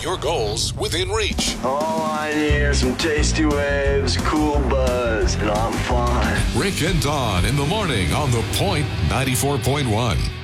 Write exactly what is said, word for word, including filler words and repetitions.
your goals within reach. All I need are some tasty waves, cool buzz, and I'm fine. Rick and Dawn in the morning on The Point ninety-four point one.